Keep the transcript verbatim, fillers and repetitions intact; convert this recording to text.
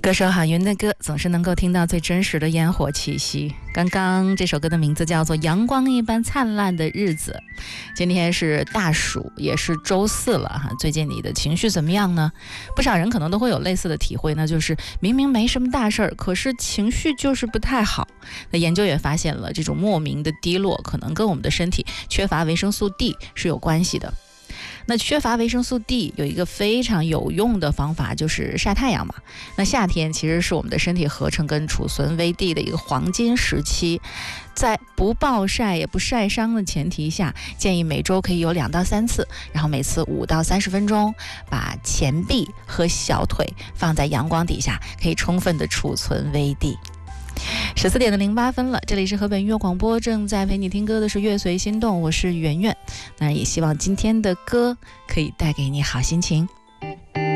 歌手郝云的歌总是能够听到最真实的烟火气息。刚刚这首歌的名字叫做《阳光一般灿烂的日子》。今天是大暑，也是周四了哈。最近你的情绪怎么样呢？不少人可能都会有类似的体会，那就是明明没什么大事儿，可是情绪就是不太好。那研究也发现了，这种莫名的低落可能跟我们的身体缺乏维生素 D 是有关系的。那缺乏维生素 D 有一个非常有用的方法，就是晒太阳嘛。那夏天其实是我们的身体合成跟储存维 D 的一个黄金时期，在不暴晒也不晒伤的前提下，建议每周可以有两到三次，然后每次五到三十分钟，把前臂和小腿放在阳光底下，可以充分的储存维 D。十四点的零八分了，这里是河北音乐广播，正在陪你听歌的是乐随心动，我是圆圆。那也希望今天的歌可以带给你好心情。